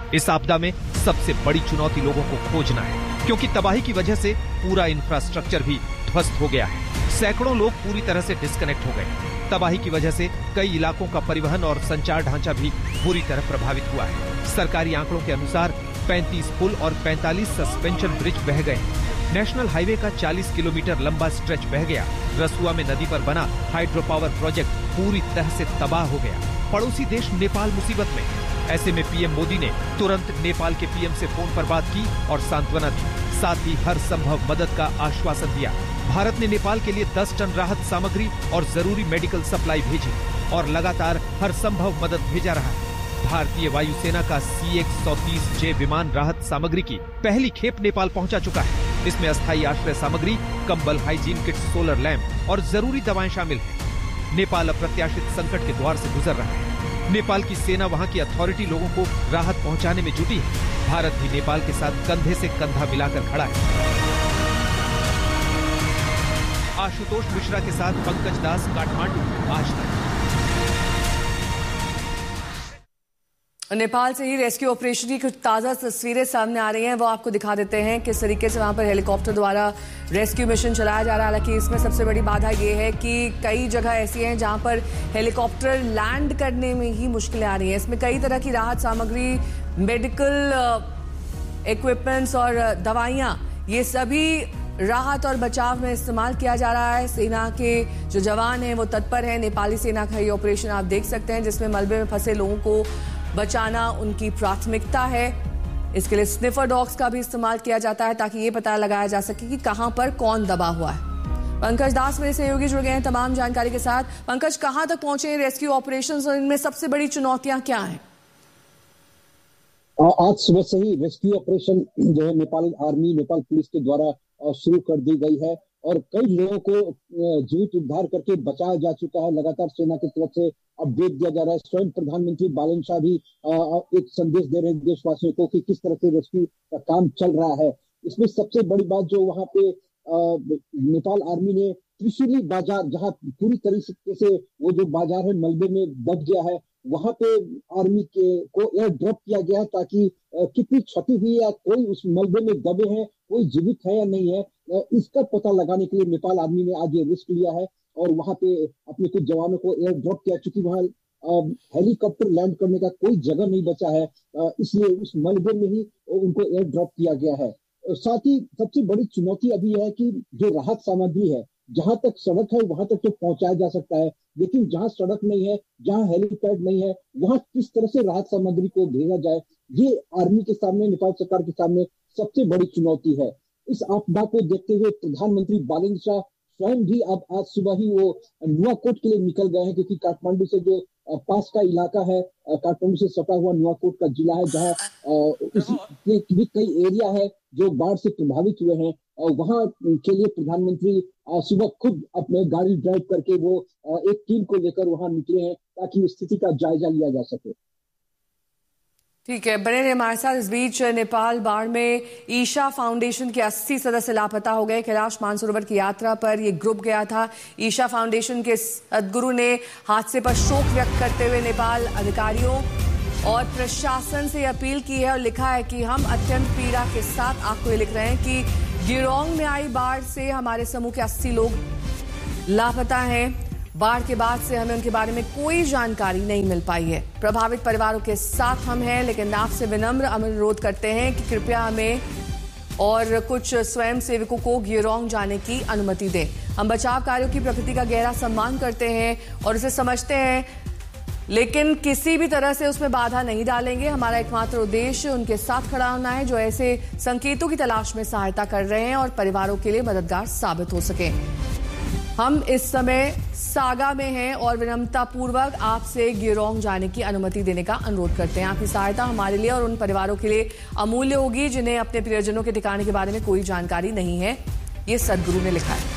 इस आपदा में सबसे बड़ी चुनौती लोगों को खोजना है, क्योंकि तबाही की वजह से पूरा इंफ्रास्ट्रक्चर भी ध्वस्त हो गया है। सैकड़ों लोग पूरी तरह से डिस्कनेक्ट हो गए। तबाही की वजह से कई इलाकों का परिवहन और संचार ढांचा भी बुरी तरह प्रभावित हुआ है। सरकारी आंकड़ों के अनुसार 35 पुल और 45 सस्पेंशन ब्रिज बह गए। नेशनल हाईवे का 40 किलोमीटर लंबा स्ट्रेच बह गया। रसुआ में नदी पर बना हाइड्रो पावर प्रोजेक्ट पूरी तरह से तबाह हो गया। पड़ोसी देश नेपाल मुसीबत में है। ऐसे में पीएम मोदी ने तुरंत नेपाल के पीएम से फोन पर बात की और सांत्वना दी, साथ ही हर संभव मदद का आश्वासन दिया। भारत ने नेपाल के लिए 10 टन राहत सामग्री और जरूरी मेडिकल सप्लाई भेजी और लगातार हर संभव मदद भेजा रहा है। भारतीय वायुसेना का C-130J विमान राहत सामग्री की पहली खेप नेपाल पहुंचा चुका है। इसमें अस्थायी आश्रय सामग्री, कंबल, हाइजीन किट, सोलर लैंप और जरूरी दवाएं शामिल हैं। नेपाल अप्रत्याशित संकट के द्वार से गुजर रहा है। नेपाल की सेना, वहां की अथॉरिटी लोगों को राहत पहुंचाने में जुटी है। भारत भी नेपाल के साथ कंधे से कंधा मिलाकर खड़ा है। आशुतोष मिश्रा के साथ पंकज दास, काठमांडू, आज तक। नेपाल से ही रेस्क्यू ऑपरेशन की कुछ ताज़ा तस्वीरें सामने आ रही हैं, वो आपको दिखा देते हैं किस तरीके से वहां पर हेलीकॉप्टर द्वारा रेस्क्यू मिशन चलाया जा रहा है। हालांकि इसमें सबसे बड़ी बाधा ये है कि कई जगह ऐसी हैं जहां पर हेलीकॉप्टर लैंड करने में ही मुश्किलें आ रही हैं। इसमें कई तरह की राहत सामग्री, मेडिकल इक्विपमेंट्स और दवाइयाँ, ये सभी राहत और बचाव में इस्तेमाल किया जा रहा है। सेना के जो जवान हैं वो तत्पर हैं। नेपाली सेना का ये ऑपरेशन आप देख सकते हैं, जिसमें मलबे में फंसे लोगों को बचाना उनकी प्राथमिकता है। इसके लिए स्निफर डॉग्स का भी इस्तेमाल किया जाता है ताकि ये पता लगाया जा सके कि कहां पर कौन दबा हुआ है। पंकज दास मेरे सहयोगी जुड़ गए हैं तमाम जानकारी के साथ। पंकज, कहां तक पहुंचे हैं रेस्क्यू ऑपरेशंस और इनमें सबसे बड़ी चुनौतियां क्या हैं? आज सुबह से ही रेस्क्यू ऑपरेशन जो है नेपाल आर्मी, नेपाल पुलिस के द्वारा शुरू कर दी गई है और कई लोगों को जीवित उद्धार करके बचाया जा चुका है। लगातार सेना की तरफ से अपडेट दिया जा रहा है। स्वयं प्रधानमंत्री बालन शाह भी एक संदेश दे रहे हैं देशवासियों को कि किस तरह से रेस्क्यू का काम चल रहा है। इसमें सबसे बड़ी बात जो वहां पे नेपाल आर्मी ने त्रिशूली बाजार, जहां पूरी तरीके से वो जो बाजार है मलबे में दब गया है, वहां पे आर्मी को एयर ड्रॉप किया गया है ताकि कितनी क्षति हुई या कोई उस मलबे में दबे हैं, कोई जीवित है या नहीं है, इसका पता लगाने के लिए नेपाल आर्मी ने आज ये रिस्क लिया है और वहां पे अपने कुछ जवानों को एयर ड्रॉप किया। चूंकि वहां हेलीकॉप्टर लैंड करने का कोई जगह नहीं बचा है, इसलिए उस मलबे में ही उनको एयर ड्रॉप किया गया है। साथ ही सबसे बड़ी चुनौती अभी है कि जो राहत सामग्री है, जहां तक सड़क है वहां तक तो पहुंचाया जा सकता है, लेकिन जहां सड़क नहीं है, जहां हेलीपैड नहीं है, वहां किस तरह से राहत सामग्री को भेजा जाए, ये आर्मी के सामने, नेपाल सरकार के सामने सबसे बड़ी चुनौती है। इस आपदा को देखते हुए प्रधानमंत्री बालन शाह स्वयं भी अब आज सुबह ही वो नुआकोट के लिए निकल गए हैं, क्योंकि काठमांडू से जो पास का इलाका है, काठमांडू से सटा हुआ नुआकोट का जिला है, जहाँ भी कई एरिया है जो बाढ़ से प्रभावित हुए हैं, और वहां के लिए प्रधानमंत्री सुबह खुद अपने गाड़ी ड्राइव करके वो एक टीम को लेकर वहां निकले हैं ताकि स्थिति का जायजा लिया जा सके। ठीक है, बने रहे हमारे साथ। इस बीच नेपाल बाढ़ में ईशा फाउंडेशन के 80 सदस्य लापता हो गए। कैलाश मानसरोवर की यात्रा पर ये ग्रुप गया था। ईशा फाउंडेशन के सदगुरु ने हादसे पर शोक व्यक्त करते हुए नेपाल अधिकारियों और प्रशासन से अपील की है और लिखा है कि हम अत्यंत पीड़ा के साथ आपको ये लिख रहे हैं कि गिरोंग में आई बाढ़ से हमारे समूह के 80 लोग लापता हैं। बाढ़ के बाद से हमें उनके बारे में कोई जानकारी नहीं मिल पाई है। प्रभावित परिवारों के साथ हम हैं, लेकिन आपसे विनम्र अनुरोध करते हैं कि कृपया हमें और कुछ स्वयं सेवकों को गिरोंग जाने की अनुमति दें। हम बचाव कार्यों की प्रकृति का गहरा सम्मान करते हैं और उसे समझते हैं, लेकिन किसी भी तरह से उसमें बाधा नहीं डालेंगे। हमारा एकमात्र उद्देश्य उनके साथ खड़ा होना है जो ऐसे संकेतों की तलाश में सहायता कर रहे हैं और परिवारों के लिए मददगार साबित हो सके। हम इस समय सागा में हैं और विनम्रतापूर्वक आपसे गिरोंग जाने की अनुमति देने का अनुरोध करते हैं। आपकी सहायता हमारे लिए और उन परिवारों के लिए अमूल्य होगी जिन्हें अपने प्रियजनों के ठिकाने के बारे में कोई जानकारी नहीं है, ये सदगुरु ने लिखा है।